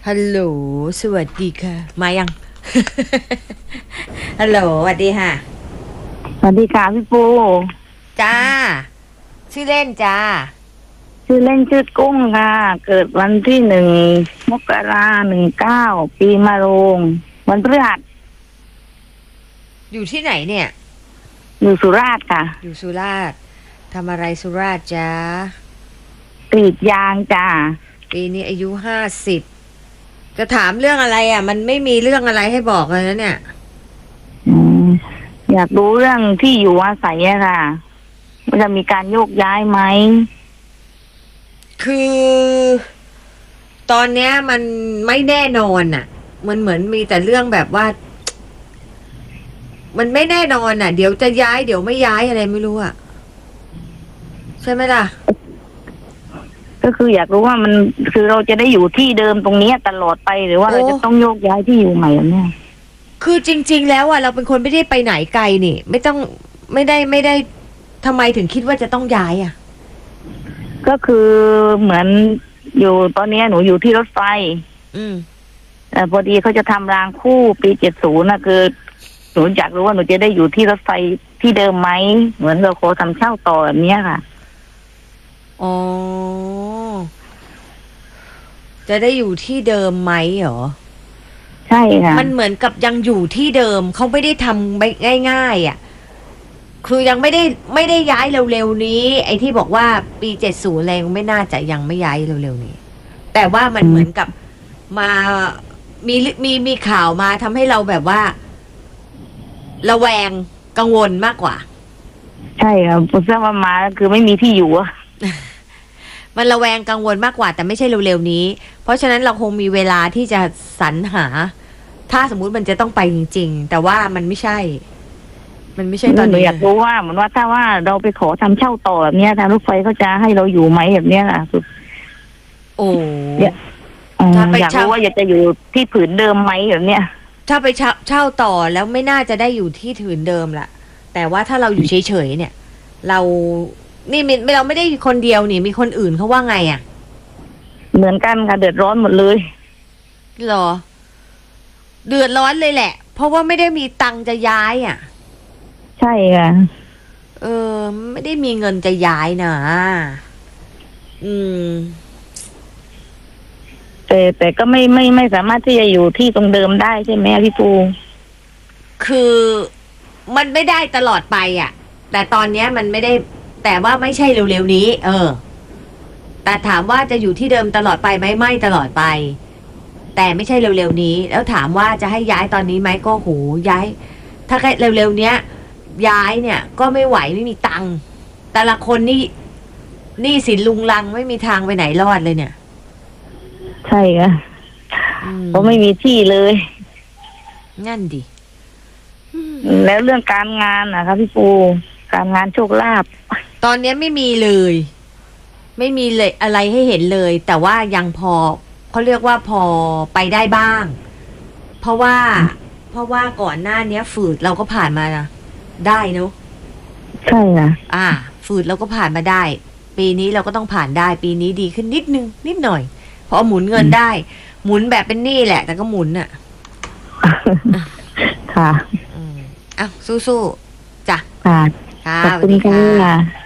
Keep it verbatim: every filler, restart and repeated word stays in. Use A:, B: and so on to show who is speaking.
A: ฮัลโหลสวัสดีค่ะมายัง ฮัลโหลสวัสดีค่ะ
B: สวัสดีค่ะพี่ปู
A: จ้าชื่อเล่นจ้า
B: ชื่อเล่นชื่อกุ้งค่ะ เกิดวันที่หนึ่งมกราหนึ่งเก้าปีมะโรงวันพฤหัส
A: อยู่ที่ไหนเนี่ย
B: อยู่สุราษฎร์ค่ะ
A: อยู่สุราษฎร์ทำอะไรสุราษฎร์จ้าก
B: รีดยางจ้า
A: ปีนี้อายุห้าสิบจะถามเรื่องอะไรอ่ะมันไม่มีเรื่องอะไรให้บอกเลยนะเนี่ย
B: อืมอยากรู้เรื่องที่อยู่อาศัยอะค่ะว่าจะมีการโยกย้ายไหม
A: คือตอนเนี้ยมันไม่แน่นอนอ่ะมันเหมือนมีแต่เรื่องแบบว่ามันไม่แน่นอนอ่ะเดี๋ยวจะย้ายเดี๋ยวไม่ย้ายอะไรไม่รู้อ่ะใช่ไหมล่ะ
B: ก็คืออยากรู้ว่ามันคือเราจะได้อยู่ที่เดิมตรงนี้ตลอดไปหรือว่าเราจะต้องโยกย้ายที่อยู่ใหม่เนี่ย
A: คือจริงๆแล้วอ่ะเราเป็นคนไม่ได้ไปไหนไกลนี่ไม่ต้องไม่ได้ไม่ได้ทำไมถึงคิดว่าจะต้องย้ายอ่ะ
B: ก็คือเหมือนอยู่ตอนนี้หนูอยู่ที่รถไฟ
A: อืม
B: แต่พอดีเขาจะทำรางคู่ปีเจ็ดศูนย์นะคือหนูอยากรู้ว่าหนูจะได้อยู่ที่รถไฟที่เดิมไหมเหมือนเราโคทำเช่าต่อแบบนี้ค่ะ
A: อ๋อจะได้อยู่ที่เดิมไหมเหรอ
B: ใช่ค่ะ
A: มันเหมือนกับยังอยู่ที่เดิมเขาไม่ได้ทำไปง่ายๆอ่ะคือยังไม่ได้ไม่ได้ย้ายเร็วๆนี้ไอ้ที่บอกว่าปีเจ็ดศูนย์อะไรไม่น่าจะยังไม่ย้ายเร็วๆนี้แต่ว่ามันเหมือนกับมามีมีมีข่าวมาทำให้เราแบบว่าระแวงกังวลมากกว่า
B: ใช่ค่ะพอทราบว่ามาคือไม่มีที่อยู่อะ
A: มันระแวงกังวลมากกว่าแต่ไม่ใช่เร็วๆนี้เพราะฉะนั้นเราคงมีเวลาที่จะสรรหาถ้าสมมุติมันจะต้องไปจริงๆแต่ว่ามันไม่ใช่มันไม่ใช่ตอนนี้
B: หนูอยากรู้ว่าเหมือนว่าถ้าว่าเราไปขอทำเช่าต่อแบบนี้ทางรถไฟเขาจะให้เราอยู่ไหมแบบนี้ค่ะคือ
A: โอ้
B: อยากรู้ว่าอยากจะอยู่ที่ผืนเดิมไหมแบบเนี้ย
A: ถ้าไปเช่าเช่าต่อแล้วไม่น่าจะได้อยู่ที่ผืนเดิมละแต่ว่าถ้าเราอยู่เฉยๆเนี่ยเรานี่ไม่เราไม่ได้คนเดียวนี่มีคนอื่นเขาว่าไงอ่ะ
B: เหมือนกันค่ะเดือดร้อนหมดเลย
A: หรอเดือดร้อนเลยแหละเพราะว่าไม่ได้มีตังค์จะย้ายอ่ะ
B: ใช่ค่ะ
A: เออไม่ได้มีเงินจะย้ายนะอืม
B: แต่แต่ก็ไม่ไม่ไม่สามารถที่จะอยู่ที่ตรงเดิมได้ใช่ไหมพี่ปู
A: คือมันไม่ได้ตลอดไปอ่ะแต่ตอนเนี้ยมันไม่ได้แต่ว่าไม่ใช่เร็วๆนี้เออแต่ถามว่าจะอยู่ที่เดิมตลอดไปไหมไม่ตลอดไปแต่ไม่ใช่เร็วๆนี้แล้วถามว่าจะให้ย้ายตอนนี้ไหมก็โหย้ายถ้าแค่เร็วๆเนี้ยย้ายเนี่ยก็ไม่ไหวไม่มีตังค์แต่ละคนนี่นี่สินลุงลังไม่มีทางไปไหนรอดเลยเนี่ย
B: ใช่ค่ะเพราะไม่มีที่เลย
A: งั้นดิ
B: แล้วเรื่องการงานนะคะพี่ปูการงานโชคลาภ
A: ตอนนี้ไม่มีเลยไม่มีเลยอะไรให้เห็นเลย แต่ว่ายังพอเขาเรียกว่าพอไปได้บ้างเพราะว่าเพราะว่าก่อนหน้านี้ฝืดเราก็ผ่านมาได้เนอะ
B: ใช่ค่ะ
A: อ่าฝืดเราก็ผ่านมาได้ปีนี้เราก็ต้องผ่านได้ปีนี้ดีขึ้นนิดนึงนิดหน่อยพอหมุนเงินได้หมุนแบบเป็นหนี้แหละแต่ก็หมุนอ่ะ
B: ค่ะ
A: อืมอ้าวสู้ๆจ้ะ
B: ค่ะ
A: ค่ะ
B: ขอบคุณค่ะ